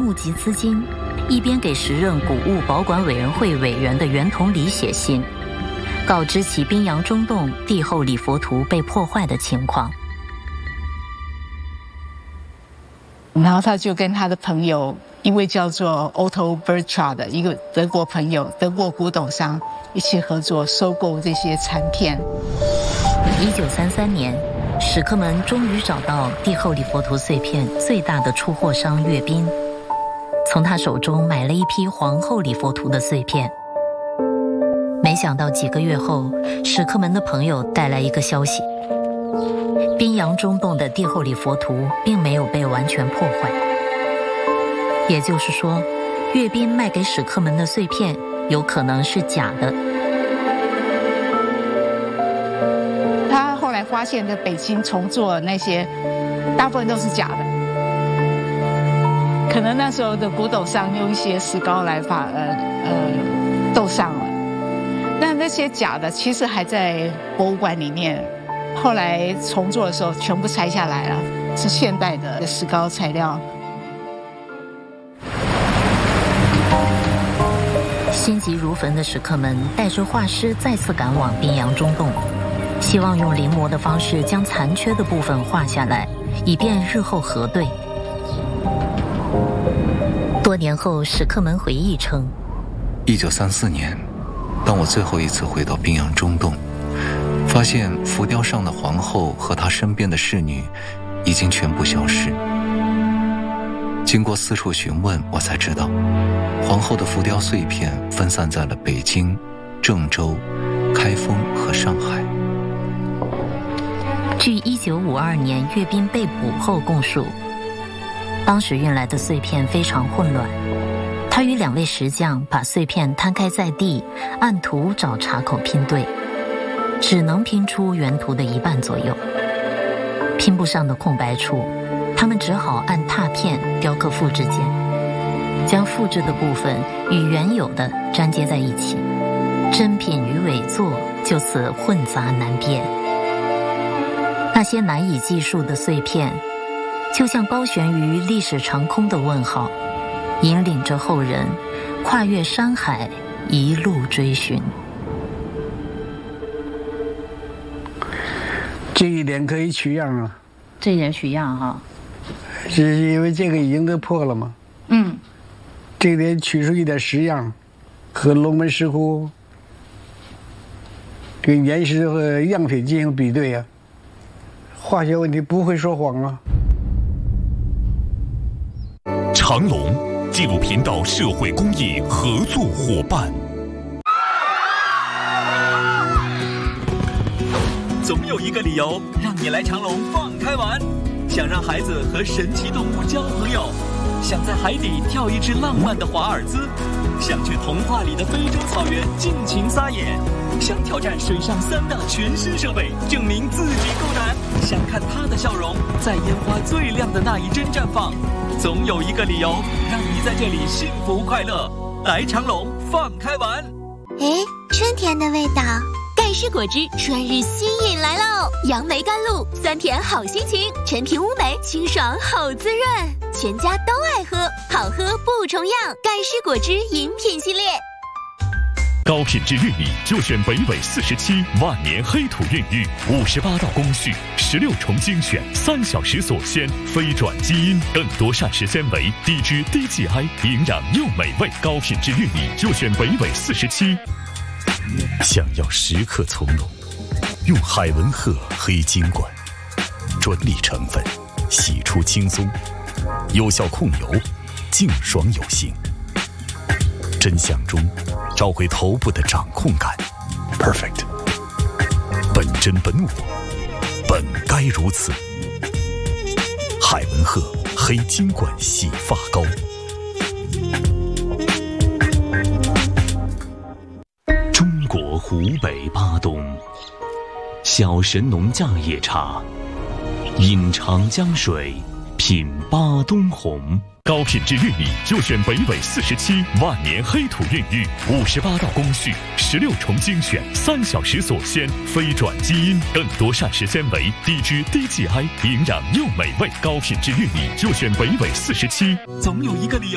募集资金，一边给时任古物保管委员会委员的袁同礼写信，告知其宾阳中洞帝后礼佛图被破坏的情况。 然后他就跟他的朋友，一位叫做 Otto Bertra 的一个德国朋友，德国古董商，一起合作收购这些残片。 1933年，史克门终于找到帝后礼佛图碎片最大的出货商岳宾，从他手中买了一批皇后礼佛图的碎片。没想到几个月后，史克门的朋友带来一个消息：宾阳中洞的帝后礼佛图并没有被完全破坏，也就是说，岳宾卖给史克门的碎片有可能是假的。 他后来发现的北京重做那些，大部分都是假的，可能那时候的古董商用一些石膏来镀上了。那些假的其实还在博物馆里面，后来重做的时候全部拆下来了，是现代的石膏材料。 心急如焚的史克门带着画师再次赶往宾阳中洞，希望用临摹的方式将残缺的部分画下来，以便日后核对。多年后，史克门回忆称 ，1934年，当我最后一次回到宾阳中洞，发现浮雕上的皇后和她身边的侍女已经全部消失。经过四处询问，我才知道，皇后的浮雕碎片分散在了北京、郑州、开封和上海。 据1952年岳宾被捕后供述，当时运来的碎片非常混乱，他与2位石匠把碎片摊开在地，按图找插口拼对，只能拼出原图的1半左右。拼不上的空白处，他们只好按拓片雕刻复制件，将复制的部分与原有的粘接在一起，真品与伪作就此混杂难辨。那些难以计数的碎片，就像高悬于历史长空的问号，引领着后人跨越山海，一路追寻。 这一点可以取样啊， 这一点取样哈， 是因为这个已经都破了嘛。这点取出一点实样，和龙门石窟跟原石和样品进行比对啊，化学问题不会说谎啊。 长隆纪录频道社会公益合作伙伴。 总有一个理由让你来长隆放开玩，想让孩子和神奇动物交朋友，想在海底跳一只浪漫的华尔兹，想去童话里的非洲草原尽情撒野，想挑战水上3大全新设备，证明自己够胆，想看他的笑容在烟花最亮的那一帧绽放。总有一个理由让你在这里幸福快乐，来长隆放开玩。 春天的味道，盖世果汁春日新饮来喽！杨梅甘露，酸甜好心情，陈皮乌梅清爽好滋润，全家都爱喝，好喝不重样。盖世果汁饮品系列， 高品质玉米就选北纬47万年黑土孕育，58道工序，16重精选，3小时锁鲜，非转基因，更多膳食纤维，低脂低 GI， 营养又美味。高品质玉米就选北纬47。想要时刻从容，用海文赫黑金管，专利成分，洗出轻松，有效控油，净爽有型。真相中找回头部的掌控感 ，perfect。本真本我，本该如此。海文赫黑金管洗发膏。中国湖北巴东，小神农架野茶，饮长江水，品巴东红。高品质玉米就选北纬47万年黑土孕育，58道工序，16重精选，3小时锁鲜，非转基因，更多膳食纤维，低脂低 GI， 营养又美味。高品质玉米就选北纬47。 总有一个理由